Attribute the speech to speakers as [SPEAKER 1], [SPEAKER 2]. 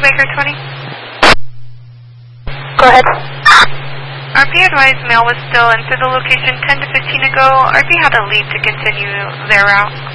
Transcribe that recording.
[SPEAKER 1] Baker 20.
[SPEAKER 2] Go ahead.
[SPEAKER 1] RP advised mail was still into the location 10 to 15 ago. RP had a lead to continue their route.